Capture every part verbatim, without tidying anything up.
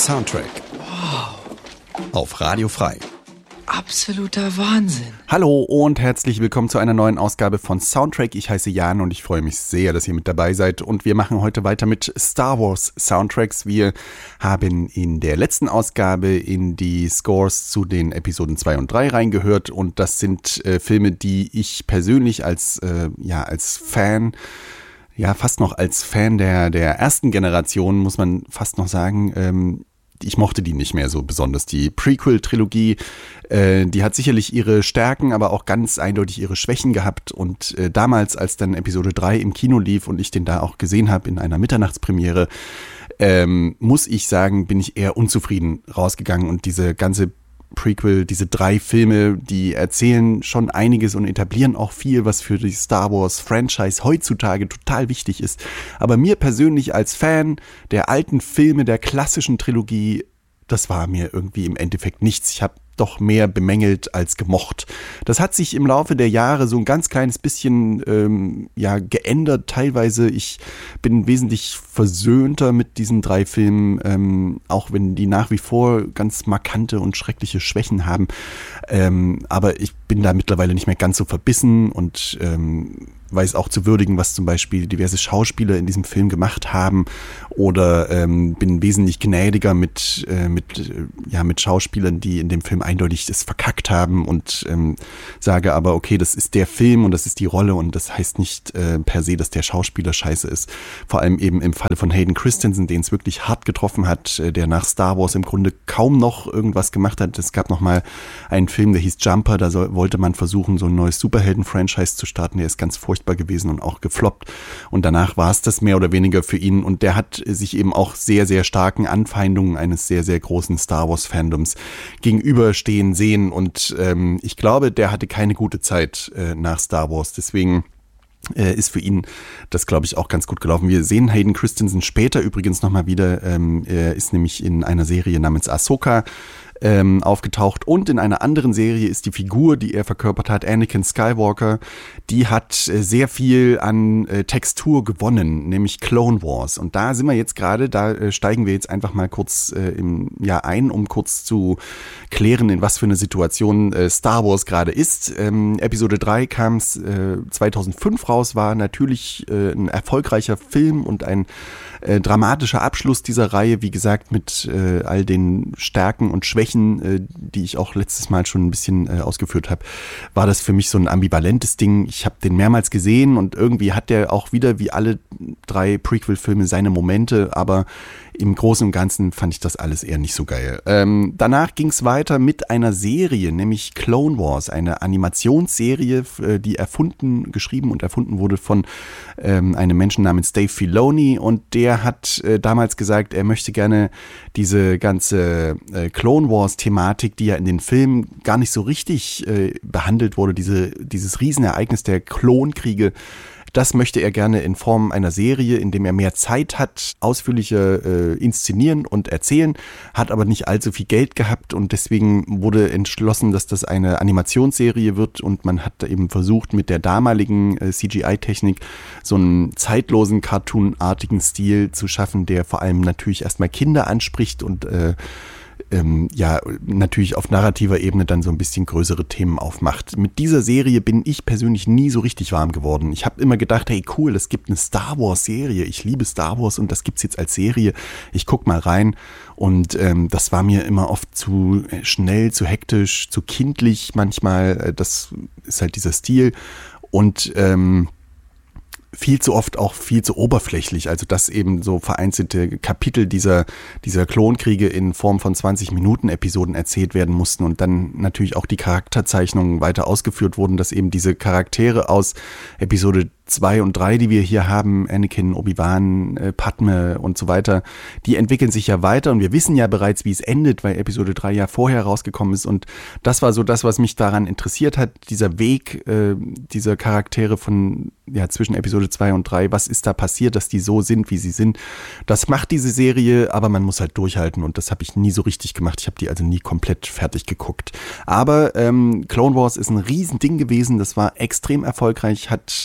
Soundtrack. Wow. Auf Radio Frei. Absoluter Wahnsinn. Hallo und herzlich willkommen zu einer neuen Ausgabe von Soundtrack. Ich heiße Jan und ich freue mich sehr, dass ihr mit dabei seid. Und wir machen heute weiter mit Star Wars Soundtracks. Wir haben in der letzten Ausgabe in die Scores zu den Episoden zwei und drei reingehört. Und das sind äh, Filme, die ich persönlich als, äh, ja, als Fan... Ja, fast noch als Fan der, der ersten Generation, muss man fast noch sagen, ähm, ich mochte die nicht mehr so besonders. Die Prequel-Trilogie, äh, die hat sicherlich ihre Stärken, aber auch ganz eindeutig ihre Schwächen gehabt. Und äh, damals, als dann Episode drei im Kino lief und ich den da auch gesehen habe in einer Mitternachtspremiere, ähm, muss ich sagen, bin ich eher unzufrieden rausgegangen. Und diese ganze Prequel, diese drei Filme, die erzählen schon einiges und etablieren auch viel, was für die Star Wars Franchise heutzutage total wichtig ist. Aber mir persönlich als Fan der alten Filme, der klassischen Trilogie, das war mir irgendwie im Endeffekt nichts. Ich habe doch mehr bemängelt als gemocht. Das hat sich im Laufe der Jahre so ein ganz kleines bisschen ähm, ja, geändert teilweise. Ich bin wesentlich versöhnter mit diesen drei Filmen, ähm, auch wenn die nach wie vor ganz markante und schreckliche Schwächen haben. Ähm, aber ich bin da mittlerweile nicht mehr ganz so verbissen und ähm, weiß auch zu würdigen, was zum Beispiel diverse Schauspieler in diesem Film gemacht haben, oder ähm, bin wesentlich gnädiger mit, äh, mit, äh, ja, mit Schauspielern, die in dem Film eindeutig das verkackt haben, und ähm, sage aber, okay, das ist der Film und das ist die Rolle und das heißt nicht äh, per se, dass der Schauspieler scheiße ist. Vor allem eben im Falle von Hayden Christensen, den es wirklich hart getroffen hat, äh, der nach Star Wars im Grunde kaum noch irgendwas gemacht hat. Es gab noch mal einen Film, der hieß Jumper, da soll, wollte man versuchen, so ein neues Superhelden-Franchise zu starten, der ist ganz furchtbar gewesen und auch gefloppt. Und danach war es das mehr oder weniger für ihn. Und der hat sich eben auch sehr, sehr starken Anfeindungen eines sehr, sehr großen Star Wars-Fandoms gegenüberstehen sehen. Und ähm, ich glaube, der hatte keine gute Zeit äh, nach Star Wars. Deswegen äh, ist für ihn das, glaube ich, auch ganz gut gelaufen. Wir sehen Hayden Christensen später übrigens nochmal wieder. Ähm, er ist nämlich in einer Serie namens Ahsoka Ähm, aufgetaucht, und in einer anderen Serie ist die Figur, die er verkörpert hat, Anakin Skywalker, die hat äh, sehr viel an äh, Textur gewonnen, nämlich Clone Wars, und da sind wir jetzt gerade, da äh, steigen wir jetzt einfach mal kurz äh, im Jahr ein, um kurz zu klären, in was für eine Situation äh, Star Wars gerade ist. Ähm, Episode drei kam äh, zweitausendfünf raus, war natürlich äh, ein erfolgreicher Film und ein äh, dramatischer Abschluss dieser Reihe, wie gesagt, mit äh, all den Stärken und Schwächen, die ich auch letztes Mal schon ein bisschen äh, ausgeführt habe, war das für mich so ein ambivalentes Ding. Ich habe den mehrmals gesehen und irgendwie hat der auch wieder, wie alle drei Prequel-Filme, seine Momente, aber im Großen und Ganzen fand ich das alles eher nicht so geil. Ähm, danach ging es weiter mit einer Serie, nämlich Clone Wars, eine Animationsserie, die erfunden, geschrieben und erfunden wurde von ähm, einem Menschen namens Dave Filoni, und der hat äh, damals gesagt, er möchte gerne diese ganze äh, Clone Wars-Thematik, die ja in den Filmen gar nicht so richtig äh, behandelt wurde, diese, dieses Riesenereignis der Klonkriege, das möchte er gerne in Form einer Serie, in dem er mehr Zeit hat, ausführlicher äh, inszenieren und erzählen, hat aber nicht allzu viel Geld gehabt, und deswegen wurde entschlossen, dass das eine Animationsserie wird, und man hat eben versucht, mit der damaligen äh, C G I-Technik so einen zeitlosen, cartoonartigen Stil zu schaffen, der vor allem natürlich erstmal Kinder anspricht und äh, Ähm, ja, natürlich auf narrativer Ebene dann so ein bisschen größere Themen aufmacht. Mit dieser Serie bin ich persönlich nie so richtig warm geworden. Ich habe immer gedacht, hey cool, es gibt eine Star Wars Serie. Ich liebe Star Wars und das gibt's jetzt als Serie. Ich guck mal rein, und ähm, das war mir immer oft zu schnell, zu hektisch, zu kindlich manchmal. Das ist halt dieser Stil, und ähm, viel zu oft auch viel zu oberflächlich, also dass eben so vereinzelte Kapitel dieser, dieser Klonkriege in Form von zwanzig Minuten Episoden erzählt werden mussten und dann natürlich auch die Charakterzeichnungen weiter ausgeführt wurden, dass eben diese Charaktere aus Episode zwei und drei, die wir hier haben, Anakin, Obi-Wan, äh, Padme und so weiter, die entwickeln sich ja weiter, und wir wissen ja bereits, wie es endet, weil Episode drei ja vorher rausgekommen ist, und das war so das, was mich daran interessiert hat, dieser Weg äh, dieser Charaktere von, ja, zwischen Episode zwei und drei, was ist da passiert, dass die so sind, wie sie sind. Das macht diese Serie, aber man muss halt durchhalten, und das habe ich nie so richtig gemacht. Ich habe die also nie komplett fertig geguckt. Aber ähm, Clone Wars ist ein Riesending gewesen, das war extrem erfolgreich, hat äh, dieses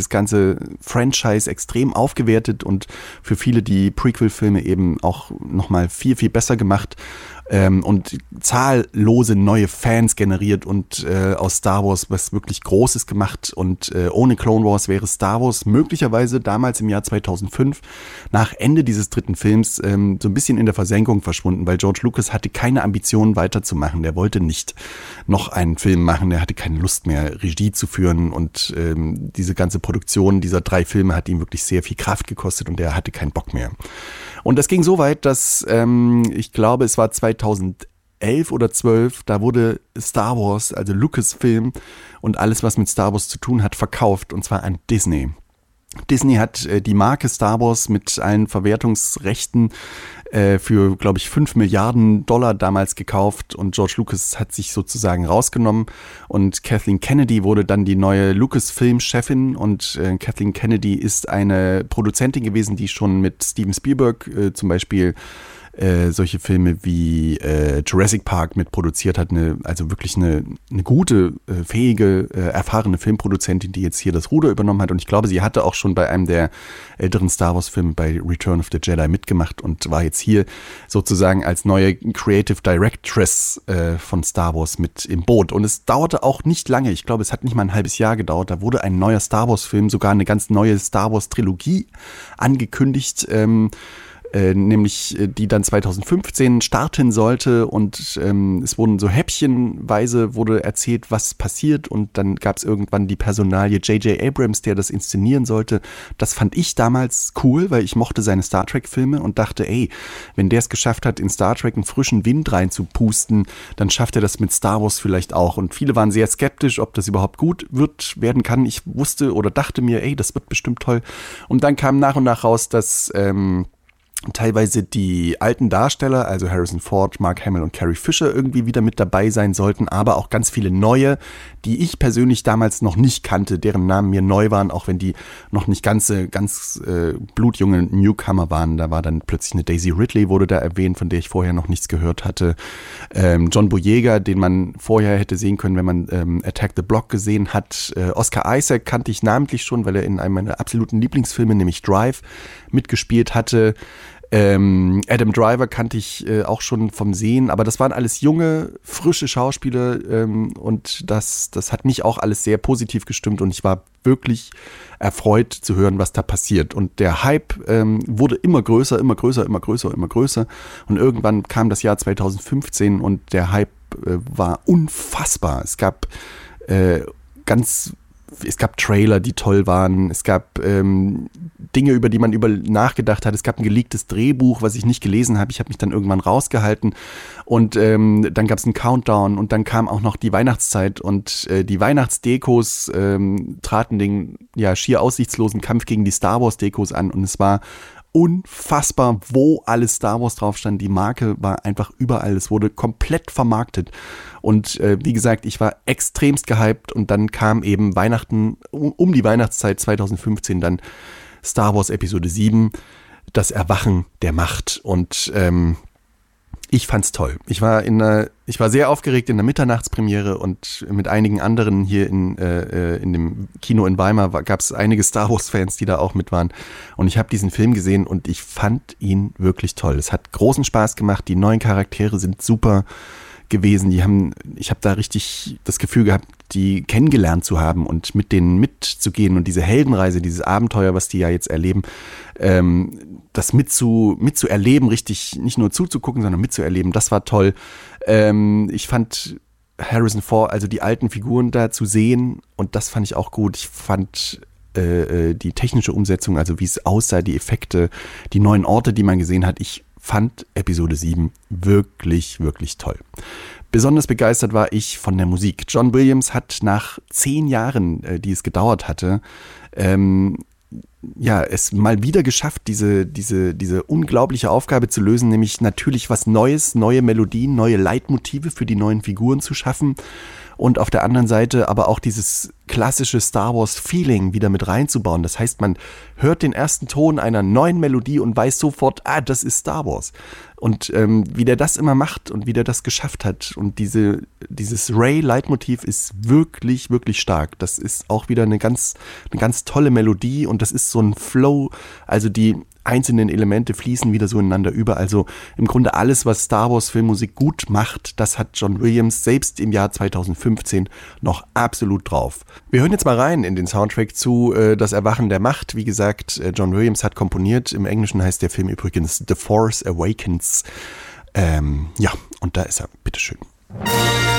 ganze Franchise extrem aufgewertet und für viele die Prequel-Filme eben auch nochmal viel, viel besser gemacht. Ähm, und zahllose neue Fans generiert und äh, aus Star Wars was wirklich Großes gemacht. Und äh, ohne Clone Wars wäre Star Wars möglicherweise damals im Jahr zweitausendfünf nach Ende dieses dritten Films ähm, so ein bisschen in der Versenkung verschwunden, weil George Lucas hatte keine Ambitionen weiterzumachen. Der wollte nicht noch einen Film machen, der hatte keine Lust mehr, Regie zu führen. Und ähm, diese ganze Produktion dieser drei Filme hat ihm wirklich sehr viel Kraft gekostet und er hatte keinen Bock mehr. Und das ging so weit, dass ähm, ich glaube, es war zweitausendelf oder zwölf, da wurde Star Wars, also Lucasfilm und alles, was mit Star Wars zu tun hat, verkauft, und zwar an Disney. Disney hat äh, die Marke Star Wars mit allen Verwertungsrechten äh, für, glaube ich, fünf Milliarden Dollar damals gekauft, und George Lucas hat sich sozusagen rausgenommen, und Kathleen Kennedy wurde dann die neue Lucasfilm-Chefin, und äh, Kathleen Kennedy ist eine Produzentin gewesen, die schon mit Steven Spielberg äh, zum Beispiel äh, solche Filme wie äh, Jurassic Park mitproduziert hat, eine, also wirklich eine, eine gute, äh, fähige, äh, erfahrene Filmproduzentin, die jetzt hier das Ruder übernommen hat, und ich glaube, sie hatte auch schon bei einem der älteren Star Wars Filme bei Return of the Jedi mitgemacht und war jetzt hier sozusagen als neue Creative Directress äh, von Star Wars mit im Boot, und es dauerte auch nicht lange, ich glaube, es hat nicht mal ein halbes Jahr gedauert, da wurde ein neuer Star Wars Film, sogar eine ganz neue Star Wars Trilogie angekündigt, ähm, Äh, nämlich äh, die dann zweitausendfünfzehn starten sollte, und ähm, es wurden so häppchenweise wurde erzählt, was passiert, und dann gab es irgendwann die Personalie J J Abrams, der das inszenieren sollte. Das fand ich damals cool, weil ich mochte seine Star Trek Filme und dachte, ey, wenn der es geschafft hat, in Star Trek einen frischen Wind reinzupusten, dann schafft er das mit Star Wars vielleicht auch, und viele waren sehr skeptisch, ob das überhaupt gut wird, werden kann. Ich wusste oder dachte mir, ey, das wird bestimmt toll, und dann kam nach und nach raus, dass ähm, teilweise die alten Darsteller, also Harrison Ford, Mark Hamill und Carrie Fisher irgendwie wieder mit dabei sein sollten, aber auch ganz viele neue, die ich persönlich damals noch nicht kannte, deren Namen mir neu waren, auch wenn die noch nicht ganz, ganz äh, blutjunge Newcomer waren. Da war dann plötzlich eine Daisy Ridley, wurde da erwähnt, von der ich vorher noch nichts gehört hatte. Ähm, John Boyega, den man vorher hätte sehen können, wenn man ähm, Attack the Block gesehen hat. Äh, Oscar Isaac kannte ich namentlich schon, weil er in einem meiner absoluten Lieblingsfilme, nämlich Drive, mitgespielt hatte. Ähm, Adam Driver kannte ich äh, auch schon vom Sehen, aber das waren alles junge, frische Schauspieler, ähm, und das, das hat mich auch alles sehr positiv gestimmt, und ich war wirklich erfreut zu hören, was da passiert. Und der Hype ähm, wurde immer größer, immer größer, immer größer, immer größer, und irgendwann kam das Jahr zweitausendfünfzehn und der Hype äh, war unfassbar. Es gab äh, ganz Es gab Trailer, die toll waren. Es gab ähm, Dinge, über die man über nachgedacht hat. Es gab ein geleaktes Drehbuch, was ich nicht gelesen habe. Ich habe mich dann irgendwann rausgehalten. Und ähm, dann gab es einen Countdown. Und dann kam auch noch die Weihnachtszeit. Und äh, die Weihnachtsdekos ähm, traten den ja schier aussichtslosen Kampf gegen die Star Wars Dekos an. Und es war unfassbar, wo alles Star Wars drauf stand. Die Marke war einfach überall. Es wurde komplett vermarktet. Und äh, wie gesagt, ich war extremst gehypt, und dann kam eben Weihnachten, um, um die Weihnachtszeit zweitausendfünfzehn dann Star Wars Episode sieben, das Erwachen der Macht. Und ähm, ich fand's toll. Ich war in einer, ich war sehr aufgeregt in der Mitternachtspremiere, und mit einigen anderen hier in, äh, in dem Kino in Weimar gab es einige Star Wars-Fans, die da auch mit waren. Und ich habe diesen Film gesehen und ich fand ihn wirklich toll. Es hat großen Spaß gemacht. Die neuen Charaktere sind super gewesen. Die haben, ich habe da richtig das Gefühl gehabt, die kennengelernt zu haben und mit denen mitzugehen, und diese Heldenreise, dieses Abenteuer, was die ja jetzt erleben, ähm, das mitzu, mitzuerleben, richtig nicht nur zuzugucken, sondern mitzuerleben, das war toll. Ähm, ich fand Harrison Ford, also die alten Figuren da zu sehen, und das fand ich auch gut. Ich fand äh, die technische Umsetzung, also wie es aussah, die Effekte, die neuen Orte, die man gesehen hat, ich fand Episode sieben wirklich, wirklich toll. Besonders begeistert war ich von der Musik. John Williams hat nach zehn Jahren, äh, die es gedauert hatte, ähm, ja, es mal wieder geschafft, diese, diese, diese unglaubliche Aufgabe zu lösen, nämlich natürlich was Neues, neue Melodien, neue Leitmotive für die neuen Figuren zu schaffen und auf der anderen Seite aber auch dieses klassische Star Wars Feeling wieder mit reinzubauen. Das heißt, man hört den ersten Ton einer neuen Melodie und weiß sofort, ah, das ist Star Wars. Und ähm, wie der das immer macht und wie der das geschafft hat und diese, dieses Rey-Leitmotiv ist wirklich, wirklich stark. Das ist auch wieder eine ganz, eine ganz tolle Melodie und das ist so ein Flow, also die einzelnen Elemente fließen wieder so ineinander über. Also im Grunde alles, was Star Wars Filmmusik gut macht, das hat John Williams selbst im Jahr zweitausendfünfzehn noch absolut drauf. Wir hören jetzt mal rein in den Soundtrack zu äh, Das Erwachen der Macht. Wie gesagt, äh, John Williams hat komponiert. Im Englischen heißt der Film übrigens The Force Awakens. Ähm, ja, und da ist er. Bitteschön.